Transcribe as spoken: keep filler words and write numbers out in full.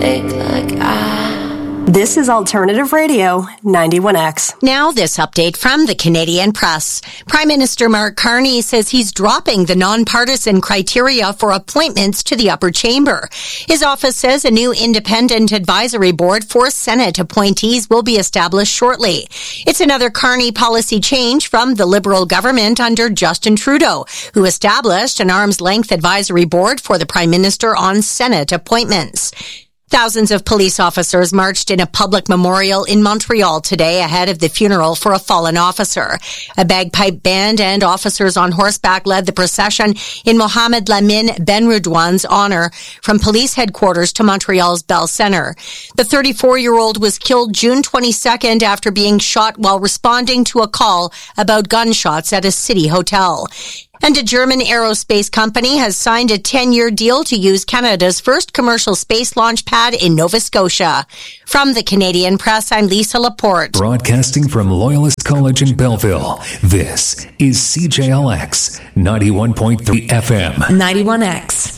big like I. This is Alternative Radio, ninety-one X. Now this update from the Canadian Press. Prime Minister Mark Carney says he's dropping the nonpartisan criteria for appointments to the upper chamber. His office says a new independent advisory board for Senate appointees will be established shortly. It's another Carney policy change from the Liberal government under Justin Trudeau, who established an arm's-length advisory board for the Prime Minister on Senate appointments. Thousands of police officers marched in a public memorial in Montreal today ahead of the funeral for a fallen officer. A bagpipe band and officers on horseback led the procession in Mohamed Lamine Benredouan's honor from police headquarters to Montreal's Bell Centre. The thirty-four-year-old was killed June twenty-second after being shot while responding to a call about gunshots at a city hotel. And a German aerospace company has signed a ten-year deal to use Canada's first commercial space launch pad in Nova Scotia. From the Canadian Press, I'm Lisa Laporte. Broadcasting from Loyalist College in Belleville, this is C J L X ninety-one point three F M. ninety-one X.